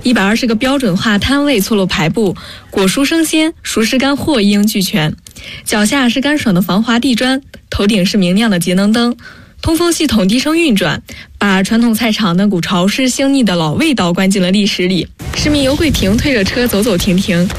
120个标准化摊位错落排布，果蔬生鲜、熟食干货一应俱全。脚下是干爽的防滑地砖，头顶是明亮的节能灯，通风系统低声运转，把传统菜场那股潮湿腥腻的老味道关进了历史里。市民尤桂平推着车走走停停，